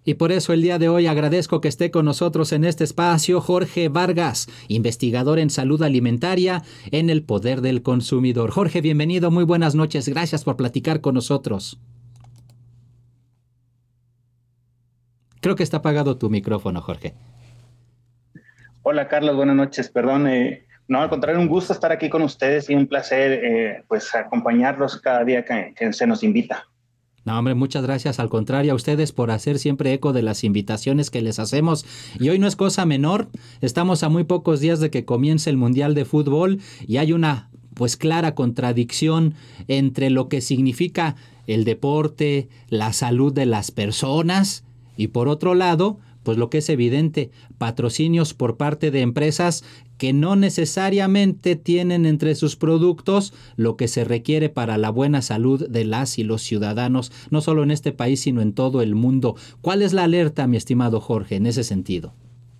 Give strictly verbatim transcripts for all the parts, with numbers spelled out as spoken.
Y por eso el día de hoy agradezco que esté con nosotros en este espacio Jorge Vargas, investigador en salud alimentaria en el Poder del Consumidor. Jorge, bienvenido, muy buenas noches, gracias por platicar con nosotros. Creo que está apagado tu micrófono, Jorge. Hola Carlos, buenas noches, perdón. Eh, no, al contrario, un gusto estar aquí con ustedes y un placer eh, pues acompañarlos cada día que, que se nos invita. No, hombre, muchas gracias. Al contrario, a ustedes por hacer siempre eco de las invitaciones que les hacemos. Y hoy no es cosa menor. Estamos a muy pocos días de que comience el Mundial de Fútbol y hay una, pues, clara contradicción entre lo que significa el deporte, la salud de las personas y, por otro lado, pues lo que es evidente, patrocinios por parte de empresas que no necesariamente tienen entre sus productos lo que se requiere para la buena salud de las y los ciudadanos, no solo en este país, sino en todo el mundo. ¿Cuál es la alerta, mi estimado Jorge, en ese sentido?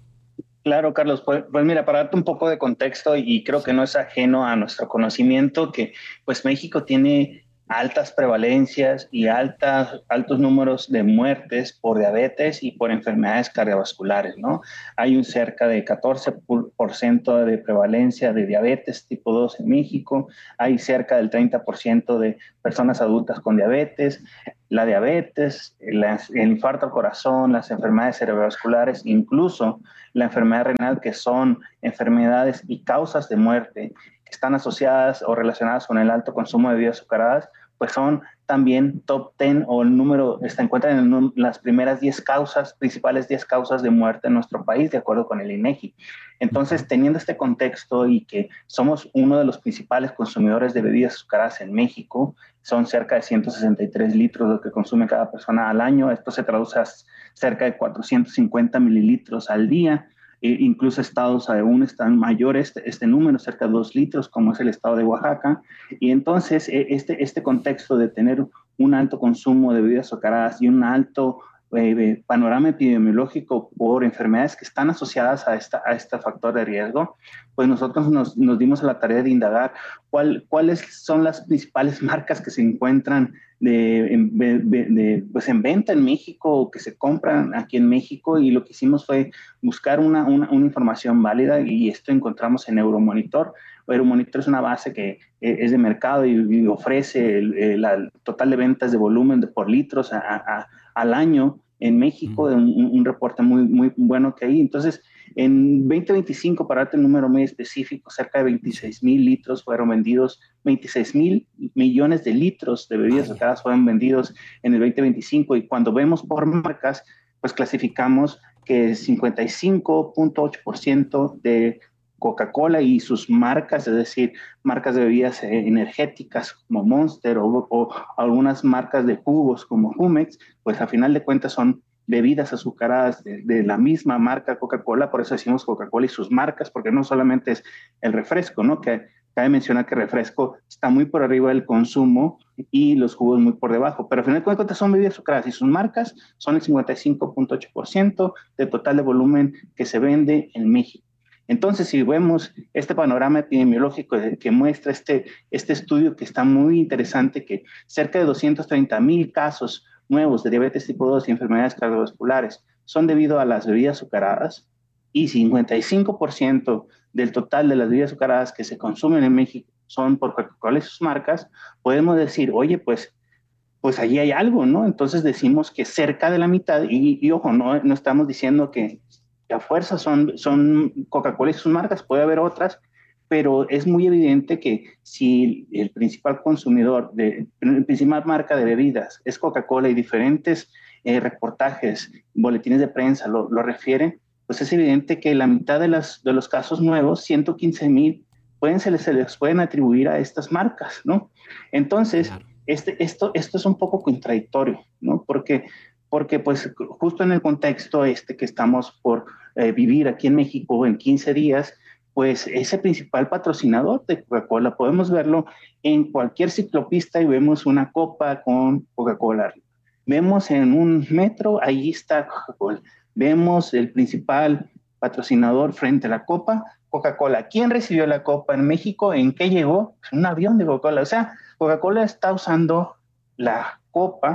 Claro, Carlos, pues, pues mira, para darte un poco de contexto, y creo que no es ajeno a nuestro conocimiento, que pues México tiene altas prevalencias y altas, altos números de muertes por diabetes y por enfermedades cardiovasculares, ¿no? Hay un cerca de catorce por ciento de prevalencia de diabetes tipo dos en México, hay cerca del treinta por ciento de personas adultas con diabetes. La diabetes, las, el infarto al corazón, las enfermedades cerebrovasculares, incluso la enfermedad renal, que son enfermedades y causas de muerte que están asociadas o relacionadas con el alto consumo de bebidas azucaradas, pues son también top diez o el número, se encuentran en las primeras diez causas, principales diez causas de muerte en nuestro país, de acuerdo con el INEGI. Entonces, teniendo este contexto y que somos uno de los principales consumidores de bebidas azucaradas en México, son cerca de ciento sesenta y tres litros lo que consume cada persona al año, esto se traduce a cerca de cuatrocientos cincuenta mililitros al día. Eh, incluso estados aún están mayores este, este número, cerca de dos litros, como es el estado de Oaxaca. Y entonces eh, este, este contexto de tener un alto consumo de bebidas azucaradas y un alto eh, panorama epidemiológico por enfermedades que están asociadas a, esta, a este factor de riesgo, pues nosotros nos, nos dimos a la tarea de indagar cuál, cuáles son las principales marcas que se encuentran de, de, de, de, pues en venta en México o que se compran aquí en México, y lo que hicimos fue buscar una, una, una información válida, y esto encontramos en Euromonitor. Euromonitor es una base que es de mercado y, y ofrece el, el, el total de ventas de volumen de, por litros a, a, al año en México, un, un reporte muy, muy bueno que hay. Entonces, en veinte veinticinco, para darte un número muy específico, cerca de veintiséis mil litros fueron vendidos, veintiséis mil millones de litros de bebidas azucaradas fueron vendidos en el veinte veinticinco, y cuando vemos por marcas, pues clasificamos que cincuenta y cinco punto ocho por ciento de Coca-Cola y sus marcas, es decir, marcas de bebidas energéticas como Monster o, o algunas marcas de jugos como Jumex, pues a final de cuentas son bebidas azucaradas de, de la misma marca Coca-Cola. Por eso decimos Coca-Cola y sus marcas, porque no solamente es el refresco, ¿no? Que cabe mencionar que el refresco está muy por arriba del consumo y los jugos muy por debajo, pero al final de cuentas son bebidas azucaradas y sus marcas son el cincuenta y cinco punto ocho por ciento del total de volumen que se vende en México. Entonces, si vemos este panorama epidemiológico que muestra este, este estudio, que está muy interesante, que cerca de doscientos treinta mil casos nuevos de diabetes tipo dos y enfermedades cardiovasculares son debido a las bebidas azucaradas, y cincuenta y cinco por ciento del total de las bebidas azucaradas que se consumen en México son por Coca-Cola y sus marcas, podemos decir, oye, pues, pues allí hay algo, ¿no? Entonces decimos que cerca de la mitad, y, y ojo, no, no estamos diciendo que a fuerza son, son Coca-Cola y sus marcas, puede haber otras, pero es muy evidente que si el principal consumidor, de, la principal marca de bebidas es Coca-Cola, y diferentes eh, reportajes, boletines de prensa lo, lo refieren, pues es evidente que la mitad de, las, de los casos nuevos, ciento quince mil, pueden, se, les, se les pueden atribuir a estas marcas, ¿no? Entonces, claro. este, esto, esto es un poco contradictorio, ¿no? Porque porque pues justo en el contexto este que estamos por eh, vivir aquí en México en quince días, pues es el principal patrocinador de Coca-Cola. Podemos verlo en cualquier ciclopista y vemos una copa con Coca-Cola. Vemos en un metro, ahí está Coca-Cola. Vemos el principal patrocinador frente a la copa, Coca-Cola. ¿Quién recibió la copa en México? ¿En qué llegó? Un avión de Coca-Cola. O sea, Coca-Cola está usando la copa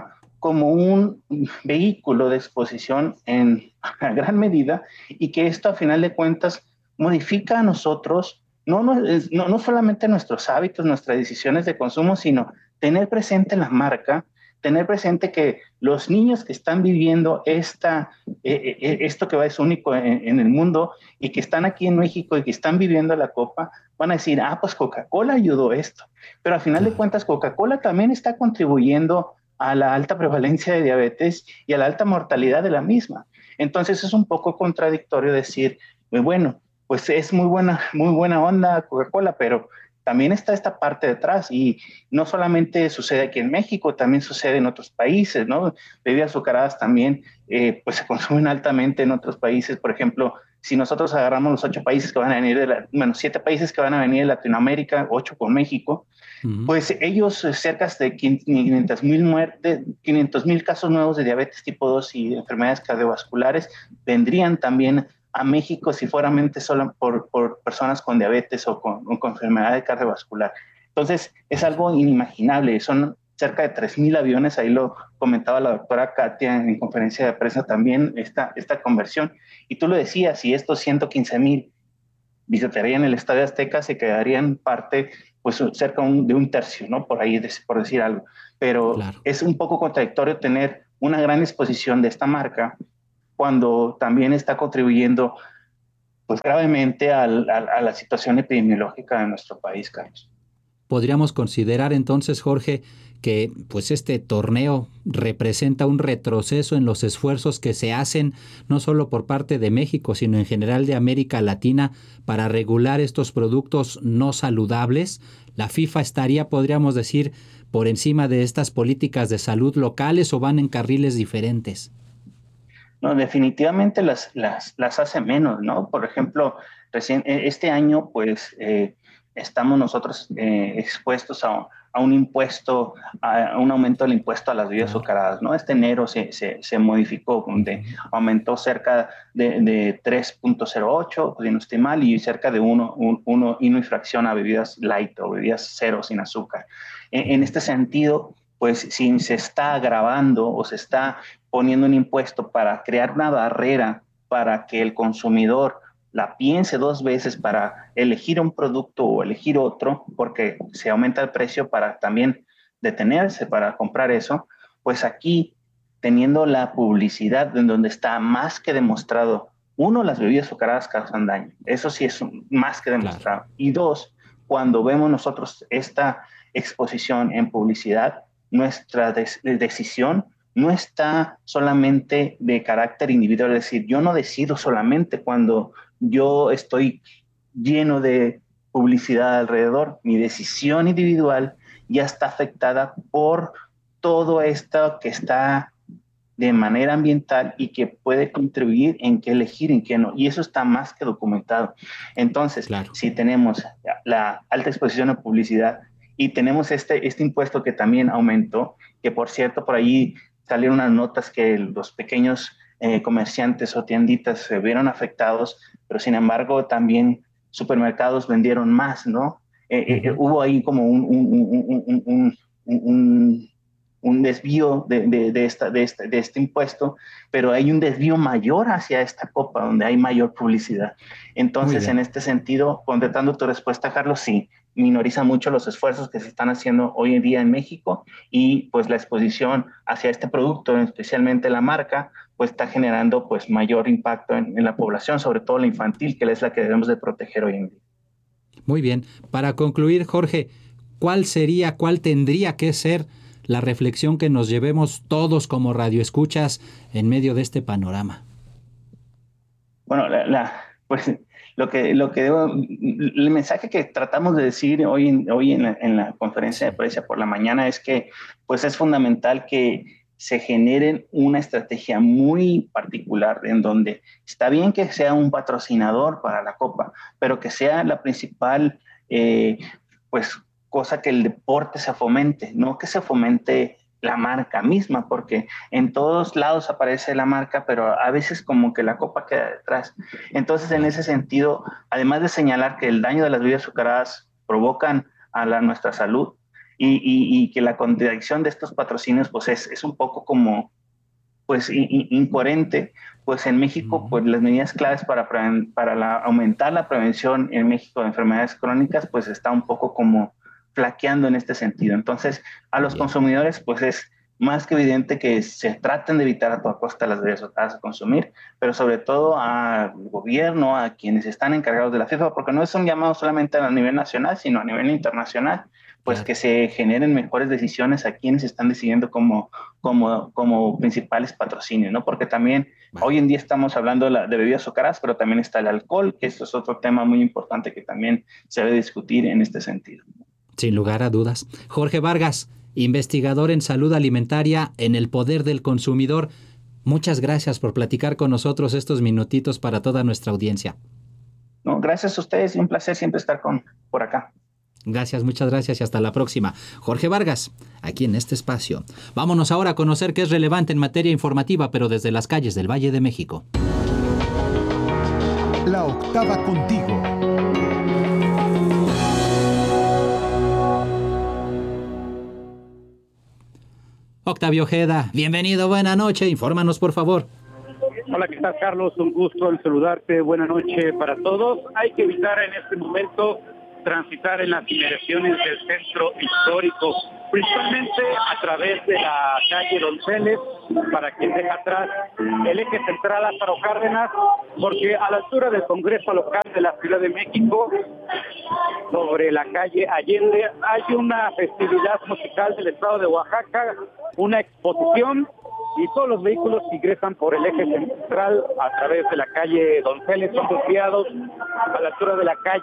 como un vehículo de exposición en a gran medida, y que esto a final de cuentas modifica a nosotros, no, no, no, no solamente nuestros hábitos, nuestras decisiones de consumo, sino tener presente la marca, tener presente que los niños que están viviendo esta, eh, eh, esto que va es único en, en el mundo, y que están aquí en México y que están viviendo la Copa, van a decir, ah, pues Coca-Cola ayudó esto. Pero a final de cuentas, Coca-Cola también está contribuyendo a la alta prevalencia de diabetes y a la alta mortalidad de la misma. Entonces es un poco contradictorio decir, bueno, pues es muy buena, muy buena onda Coca-Cola, pero también está esta parte detrás, y no solamente sucede aquí en México, también sucede en otros países, ¿no? Bebidas azucaradas también eh, pues se consumen altamente en otros países. Por ejemplo, si nosotros agarramos los ocho países que van a venir, de la, bueno, siete países que van a venir de Latinoamérica, ocho con México, uh-huh. pues ellos cerca de quinientos mil muertes, quinientos mil casos nuevos de diabetes tipo dos y enfermedades cardiovasculares vendrían también a México si fuéramente solo por, por personas con diabetes o con, o con enfermedad cardiovascular. Entonces, es algo inimaginable. Son cerca de tres mil aviones, ahí lo comentaba la doctora Katia en conferencia de prensa también, esta, esta conversión. Y tú lo decías, si estos ciento quince mil visitarían el Estadio Azteca, se quedarían parte, pues cerca un, de un tercio, ¿no? Por ahí, por decir algo. Pero claro, es un poco contradictorio tener una gran exposición de esta marca cuando también está contribuyendo pues gravemente al, al, a la situación epidemiológica de nuestro país, Carlos. Podríamos considerar entonces, Jorge, que pues este torneo representa un retroceso en los esfuerzos que se hacen no solo por parte de México, sino en general de América Latina para regular estos productos no saludables. La FIFA estaría, podríamos decir, por encima de estas políticas de salud locales, ¿o van en carriles diferentes? No, definitivamente las, las, las hace menos, ¿no? Por ejemplo, recién, este año, pues, eh, estamos nosotros eh, expuestos a, a un impuesto, a un aumento del impuesto a las bebidas claro. azucaradas, ¿no? Este enero se, se, se modificó, donde uh-huh. aumentó cerca de, de tres punto cero ocho, si no estoy mal, y cerca de uno, un, uno y fracción a bebidas light o bebidas cero sin azúcar. En, en este sentido, pues si se está agravando o se está poniendo un impuesto para crear una barrera para que el consumidor la piense dos veces para elegir un producto o elegir otro, porque se aumenta el precio para también detenerse para comprar eso, pues aquí, teniendo la publicidad en donde está más que demostrado, uno, las bebidas azucaradas causan daño, eso sí es más que demostrado, claro. Y dos, cuando vemos nosotros esta exposición en publicidad, nuestra des- decisión no está solamente de carácter individual, es decir, yo no decido solamente cuando yo estoy lleno de publicidad alrededor, mi decisión individual ya está afectada por todo esto que está de manera ambiental y que puede contribuir en qué elegir, en qué no, y eso está más que documentado. Entonces, claro. Si tenemos la alta exposición a publicidad y tenemos este, este impuesto que también aumentó, que por cierto, por ahí salieron unas notas que los pequeños eh, comerciantes o tienditas se vieron afectados, pero sin embargo también supermercados vendieron más, ¿no? Eh, uh-huh. eh, hubo ahí como un, un, un, un, un, un, un desvío de, de, de, esta, de, este, de este impuesto, pero hay un desvío mayor hacia esta copa, donde hay mayor publicidad. Entonces, en este sentido, contestando tu respuesta, Carlos, sí, minoriza mucho los esfuerzos que se están haciendo hoy en día en México, y pues la exposición hacia este producto, especialmente la marca, pues está generando pues mayor impacto en, en la población, sobre todo la infantil, que es la que debemos de proteger hoy en día. Muy bien. Para concluir, Jorge, ¿cuál sería, cuál tendría que ser la reflexión que nos llevemos todos como radioescuchas en medio de este panorama? Bueno, la, la, pues lo que, lo que debo, el mensaje que tratamos de decir hoy en, hoy en, la, en la conferencia de prensa por la mañana es que pues es fundamental que se genere una estrategia muy particular en donde está bien que sea un patrocinador para la Copa, pero que sea la principal eh, pues cosa que el deporte se fomente, no que se fomente la marca misma, porque en todos lados aparece la marca, pero a veces como que la copa queda detrás. Entonces, en ese sentido, además de señalar que el daño de las bebidas azucaradas provocan a la, nuestra salud, y, y, y que la contradicción de estos patrocinios pues es, es un poco como pues in, incoherente. Pues en México pues las medidas claves para, para la, aumentar la prevención en México de enfermedades crónicas pues está un poco como flaqueando en este sentido. Entonces a los Bien. consumidores pues es más que evidente que se traten de evitar a toda costa las bebidas azucaradas a consumir, pero sobre todo al gobierno, a quienes están encargados de la FIFA, porque no es un llamado solamente a nivel nacional, sino a nivel internacional, pues claro. que se generen mejores decisiones a quienes están decidiendo como, como, como principales patrocinios, ¿no? Porque también vale. hoy en día estamos hablando de, la, de bebidas azucaradas, pero también está el alcohol, que esto es otro tema muy importante que también se debe discutir en este sentido. Sin lugar a dudas. Jorge Vargas, investigador en salud alimentaria en el poder del consumidor. Muchas gracias por platicar con nosotros estos minutitos para toda nuestra audiencia. No, gracias a ustedes y un placer siempre estar con, por acá. Gracias, muchas gracias y hasta la próxima. Jorge Vargas, aquí en este espacio. Vámonos ahora a conocer qué es relevante en materia informativa, pero desde las calles del Valle de México. La octava contigo. Octavio Ojeda, bienvenido, buena noche, infórmanos por favor. Hola, ¿qué tal, Carlos? Un gusto en saludarte, buena noche para todos. Hay que evitar en este momento transitar en las inmediaciones del centro histórico, principalmente a través de la calle Donceles, para que deje atrás el eje central Lázaro Cárdenas, porque a la altura del Congreso local de la Ciudad de México, sobre la calle Allende, hay una festividad musical del estado de Oaxaca, una exposición, y todos los vehículos que ingresan por el eje central a través de la calle Donceles son desviados a la altura de la calle